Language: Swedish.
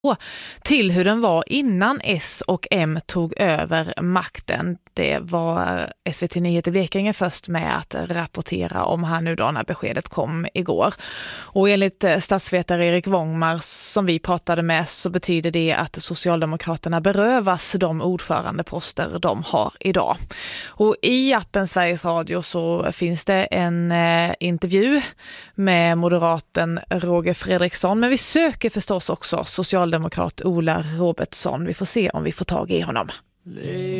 till hur den var innan S och M tog över makten. Det var SVT Nyheter Blekinge först med att rapportera om här nu då när beskedet kom igår. Och enligt statsvetare Erik Wångmar som vi pratade med så betyder det att Socialdemokraterna berövas de ordförandeposter de har idag. Och i appen Sveriges Radio så finns det en intervju med moderaten Roger Fredriksson, men vi söker förstås också socialdemokrat Ola Robertsson. Vi får se om vi får tag i honom.